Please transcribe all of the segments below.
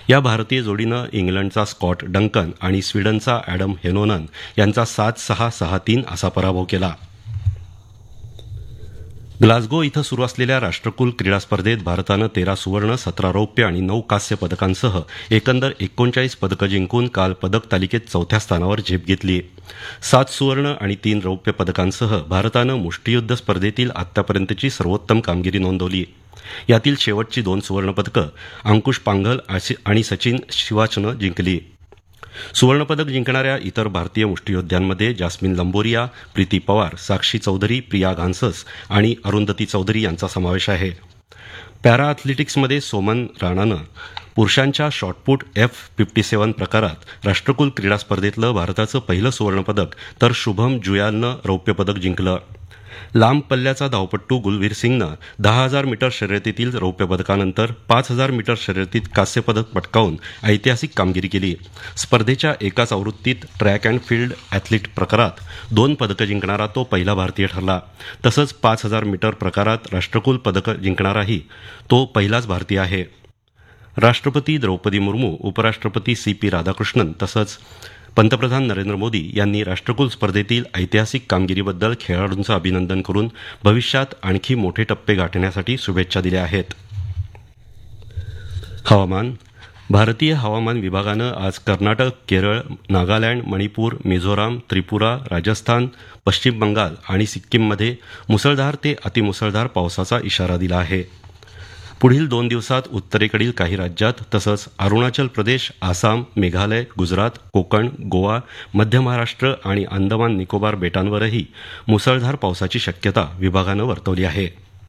या भारतीय जोडीनं इंग्लंडचा स्कॉट डंकन आणि स्वीडनचा ॲडम हेनोनन यांचा 7-6, 6-3 असा पराभव केला. ग्लासगो इथं सुरू असलेल्या राष्ट्रकुल क्रीडा स्पर्धेत भारतानं 13 सुवर्ण, 17 रौप्य आणि 9 कांस्य पदकांसह एकंदर 39 पदकं जिंकून काल पदक तालिकेत चौथ्या स्थानावर झेप घेतली. 7 सुवर्ण आणि 3 रौप्य पदकांसह भारतानं मुष्टियुद्ध स्पर्धेतील आतापर्यंतची सर्वोत्तम कामगिरी नोंदवली. यातील शेवटची 2 सुवर्णपदकं अंकुश पांघल आणि सचिन शिवाचनं जिंकली. सुवर्णपदक जिंकणाऱ्या इतर भारतीय मुष्टियोद्ध्यांमध्ये जास्मिन लंबोरिया, प्रीती पवार, साक्षी चौधरी, प्रिया घानसस आणि अरुंधती चौधरी यांचा समावेश आहे. पॅरा अॅथलेटिक्समध्ये सोमन राणानं पुरुषांच्या शॉटपुट F57 प्रकारात राष्ट्रकुल क्रीडा स्पर्धेतलं भारताचं पहिलं सुवर्णपदक तर शुभम जुयालनं रौप्य पदक जिंकलं. लांब पल्ल्याचा धावपट्टू गुलवीर सिंगनं 10,000 मीटर शर्यतीतील रौप्य पदकानंतर 5,000 मीटर शर्यतीत कांस्य पदक पटकावून ऐतिहासिक कामगिरी केली. स्पर्धेच्या एकाच आवृत्तीत ट्रॅक अँड फील्ड ॲथलीट प्रकारात 2 पदकं जिंकणारा तो पहिला भारतीय ठरला. तसंच 5,000 मीटर प्रकारात राष्ट्रकुल पदकं जिंकणाराही तो पहिलाच भारतीय आहे. राष्ट्रपती द्रौपदी मुर्मू, उपराष्ट्रपती CP राधाकृष्णन तसंच पंतप्रधान नरेंद्र मोदी यांनी राष्ट्रकुल स्पर्धेतील ऐतिहासिक कामगिरीबद्दल खेळाडूंचं अभिनंदन करून भविष्यात आणखी मोठे टप्पे गाठण्यासाठी शुभेच्छा दिल्या आहेत. हवामान. भारतीय हवामान विभागानं आज कर्नाटक, केरळ, नागालँड, मणिपूर, मिझोराम, त्रिपुरा, राजस्थान, पश्चिम बंगाल आणि सिक्कीममध्ये मुसळधार ते अतिमुसळधार पावसाचा इशारा दिला आहे. पुढील 2 दिवसात उत्तरेकडील काही राज्यात तसंच अरुणाचल प्रदेश, आसाम, मेघालय, गुजरात, कोकण, गोवा, मध्य महाराष्ट्र आणि अंदमान निकोबार बेटांवरही मुसळधार पावसाची शक्यता विभागानं वर्तवली आहे.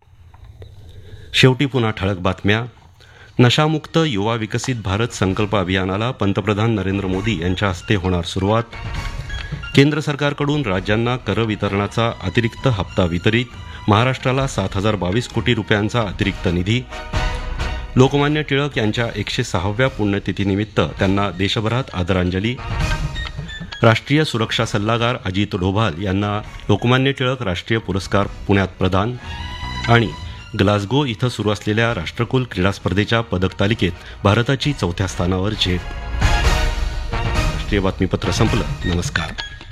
शेवटी पुन्हा ठळक बातम्या. नशामुक्त युवा विकसित भारत संकल्प अभियानाला पंतप्रधान नरेंद्र मोदी यांच्या हस्ते होणार सुरुवात. केंद्र सरकारकडून राज्यांना कर वितरणाचा अतिरिक्त हप्ता वितरित. महाराष्ट्राला 7,022 कोटी रुपयांचा अतिरिक्त निधी. लोकमान्य टिळक यांच्या 106व्या पुण्यतिथीनिमित्त त्यांना देशभरात आदरांजली. राष्ट्रीय सुरक्षा सल्लागार अजित डोभाल यांना लोकमान्य टिळक राष्ट्रीय पुरस्कार पुण्यात प्रदान. आणि ग्लासगो इथं सुरू असलेल्या राष्ट्रकुल क्रीडा स्पर्धेच्या पदक तालिकेत भारताची 4थ्या स्थानावर झेप. राष्ट्रीय बातमीपत्र संपलं. नमस्कार.